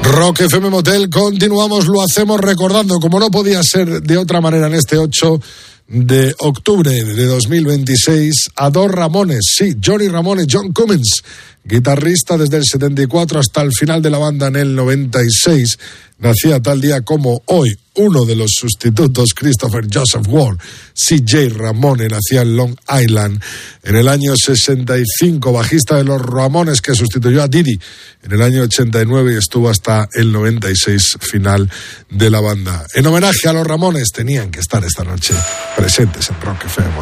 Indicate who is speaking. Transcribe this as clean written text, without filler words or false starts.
Speaker 1: Rock FM Motel, continuamos, lo hacemos recordando, como no podía ser de otra manera en este 8 de octubre de 2026, a dos Ramones, sí, Johnny Ramone, John Cummins, guitarrista desde el 74 hasta el final de la banda en el 96, nacía tal día como hoy uno de los sustitutos, Christopher Joseph Ward, C.J. Ramone, nacía en Long Island en el año 65, bajista de los Ramones que sustituyó a Didi en el año 89 y estuvo hasta el 96 final de la banda. En homenaje a los Ramones tenían que estar esta noche presentes en Rock FM.